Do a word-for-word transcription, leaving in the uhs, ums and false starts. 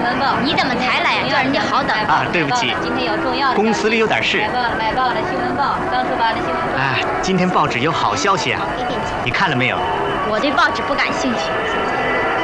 新闻报。 你怎么才来呀？叫人家好等啊，对不起， 今天有重要的公司里有点事。 买报了，买报了新闻报，刚出版的新闻报。 哎，今天报纸有好消息啊！你看了没有？ 我对报纸不感兴趣。